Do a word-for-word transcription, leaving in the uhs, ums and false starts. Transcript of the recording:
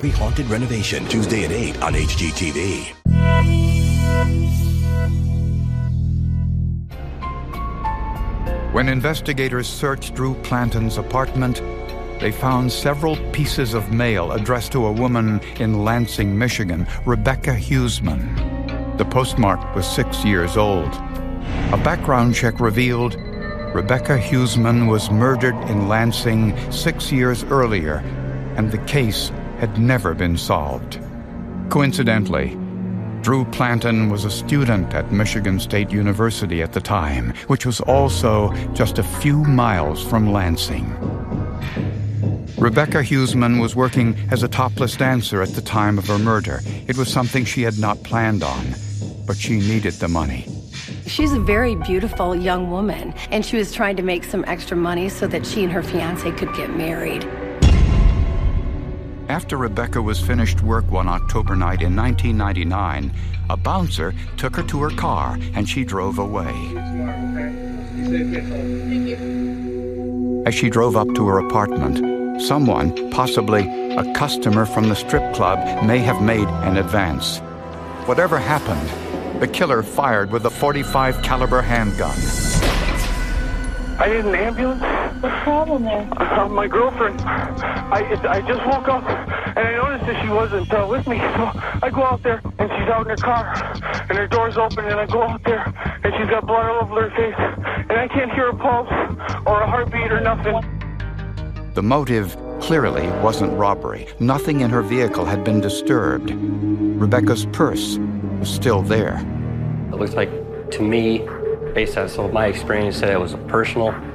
The Haunted Renovation, Tuesday at eight on H G T V. When investigators searched Drew Planten's apartment, they found several pieces of mail addressed to a woman in Lansing, Michigan, Rebecca Huseman. The postmark was six years old. A background check revealed Rebecca Huseman was murdered in Lansing six years earlier, and the case had never been solved. Coincidentally, Drew Planten was a student at Michigan State University at the time, which was also just a few miles from Lansing. Rebecca Huseman was working as a topless dancer at the time of her murder. It was something she had not planned on, but she needed the money. She's a very beautiful young woman, and she was trying to make some extra money so that she and her fiancé could get married. After Rebecca was finished work one October night in nineteen ninety-nine, a bouncer took her to her car and she drove away. As she drove up to her apartment, someone, possibly a customer from the strip club, may have made an advance. Whatever happened, the killer fired with a forty-five caliber handgun. I need an ambulance. What's the problem there? Uh, my girlfriend. I I just woke up and I noticed that she wasn't uh, with me. So I go out there and she's out in her car and her door's open and I go out there and she's got blood all over her face and I can't hear a pulse or a heartbeat or nothing. The motive clearly wasn't robbery. Nothing in her vehicle had been disturbed. Rebecca's purse was still there. It looks like, to me, based on some of my experience, that it was a personal